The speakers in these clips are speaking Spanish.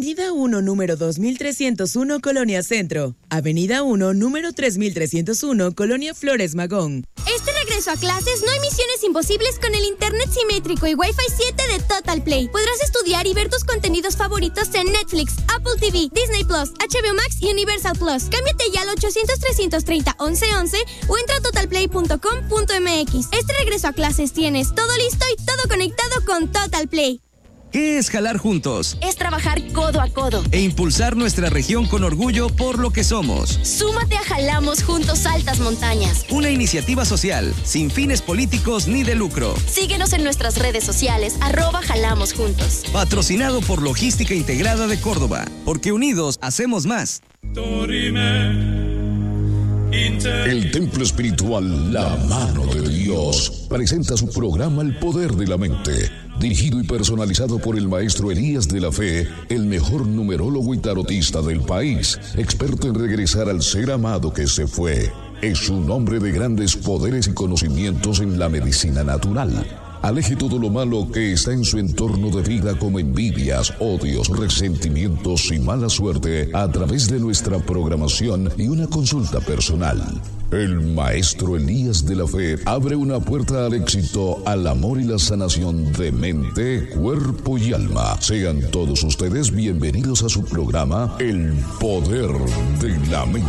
Avenida 1, número 2301, Colonia Centro. Avenida 1, número 3301, Colonia Flores Magón. Este regreso a clases no hay misiones imposibles con el internet simétrico y Wi-Fi 7 de Total Play. Podrás estudiar y ver tus contenidos favoritos en Netflix, Apple TV, Disney Plus, HBO Max y Universal Plus. Cámbiate ya al 800-330-1111 o entra a totalplay.com.mx. Este regreso a clases tienes todo listo y todo conectado con Total Play. ¿Qué es jalar juntos? Es trabajar codo a codo e impulsar nuestra región con orgullo por lo que somos. Súmate a Jalamos Juntos Altas Montañas. Una iniciativa social, sin fines políticos ni de lucro. Síguenos en nuestras redes sociales, @Jalamos Juntos. Patrocinado por Logística Integrada de Córdoba, porque unidos hacemos más. El Templo Espiritual La Mano de Dios presenta su programa El Poder de la Mente, dirigido y personalizado por el maestro Elías de la Fe, el mejor numerólogo y tarotista del país, experto en regresar al ser amado que se fue. Es un hombre de grandes poderes y conocimientos en la medicina natural. Aleje todo lo malo que está en su entorno de vida, como envidias, odios, resentimientos y mala suerte, a través de nuestra programación y una consulta personal. El maestro Elías de la Fe abre una puerta al éxito, al amor y la sanación de mente, cuerpo y alma. Sean todos ustedes bienvenidos a su programa El Poder de la Mente.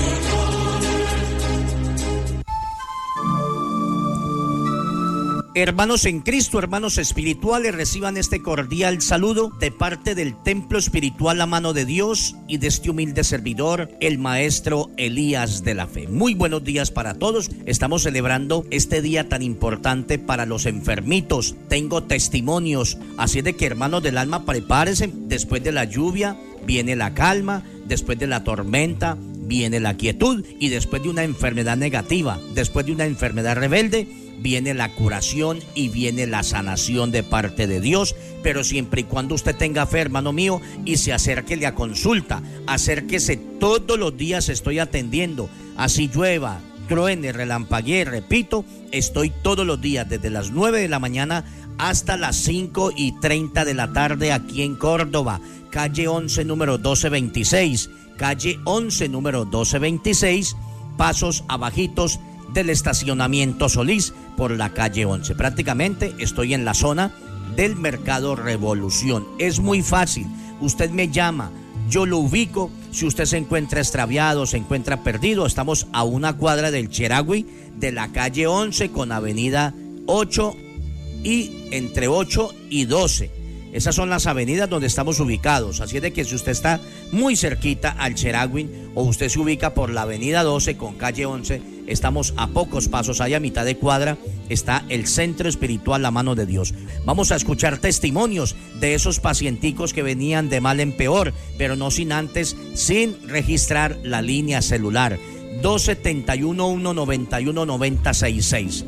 Hermanos en Cristo, hermanos espirituales, reciban este cordial saludo de parte del Templo Espiritual La Mano de Dios y de este humilde servidor, el maestro Elías de la Fe. Muy buenos días para todos. Estamos celebrando este día tan importante para los enfermitos. Tengo testimonios, así de que, hermanos del alma, prepárense. Después de la lluvia viene la calma, después de la tormenta viene la quietud, y después de una enfermedad negativa, después de una enfermedad rebelde, viene la curación y viene la sanación de parte de Dios, pero siempre y cuando usted tenga fe, hermano mío, y se acérquele a consulta. Acérquese todos los días, estoy atendiendo, así llueva, truene, relampaguee, repito, estoy todos los días desde las 9 de la mañana hasta las 5:30 de la tarde aquí en Córdoba, calle 11, número 1226, calle 11, número 1226, pasos abajitos del estacionamiento Solís por la calle 11. Prácticamente estoy en la zona del Mercado Revolución. Es muy fácil, usted me llama, yo lo ubico. Si usted se encuentra extraviado, se encuentra perdido, estamos a una cuadra del Cheragüey, de la calle 11 con avenida 8 y entre 8 y 12. Esas son las avenidas donde estamos ubicados, así de que si usted está muy cerquita al Cheragüey o usted se ubica por la avenida 12 con calle 11, estamos a pocos pasos, ahí a mitad de cuadra está el Centro Espiritual La Mano de Dios. Vamos a escuchar testimonios de esos pacienticos que venían de mal en peor, pero no sin antes, sin registrar la línea celular 271-191-9066,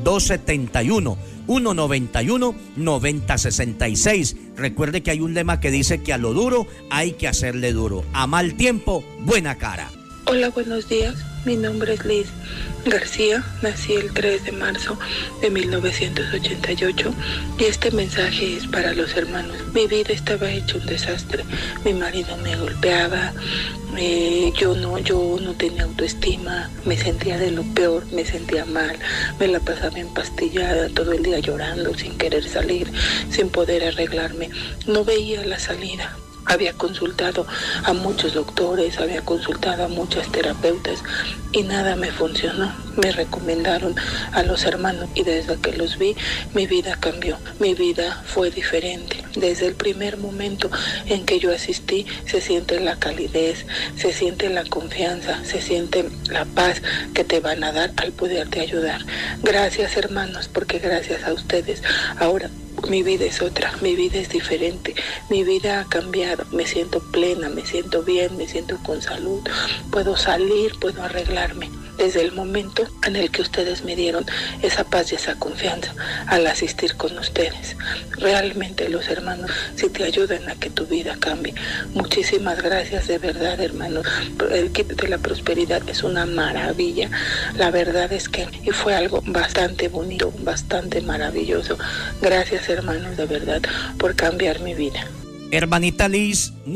271-191-9066. Recuerde que hay un lema que dice que a lo duro hay que hacerle duro, a mal tiempo, buena cara. Hola, buenos días. Mi nombre es Liz García. Nací el 3 de marzo de 1988 y este mensaje es para los hermanos. Mi vida estaba hecho un desastre. Mi marido me golpeaba. Yo no tenía autoestima. Me sentía de lo peor. Me sentía mal. Me la pasaba empastillada todo el día llorando, sin querer salir, sin poder arreglarme. No veía la salida. Había consultado a muchos doctores, había consultado a muchas terapeutas y nada me funcionó. Me recomendaron a los hermanos y desde que los vi, mi vida cambió. Mi vida fue diferente. Desde el primer momento en que yo asistí, se siente la calidez, se siente la confianza, se siente la paz que te van a dar al poderte ayudar. Gracias, hermanos, porque gracias a ustedes ahora mi vida es otra, mi vida es diferente, mi vida ha cambiado, me siento plena, me siento bien, me siento con salud, puedo salir, puedo arreglarme. Desde el momento en el que ustedes me dieron esa paz y esa confianza al asistir con ustedes. Realmente los hermanos sí te ayudan a que tu vida cambie. Muchísimas gracias, de verdad, hermanos. El kit de la prosperidad es una maravilla. La verdad es que fue algo bastante bonito, bastante maravilloso. Gracias, hermanos, de verdad, por cambiar mi vida. Hermanita Liz,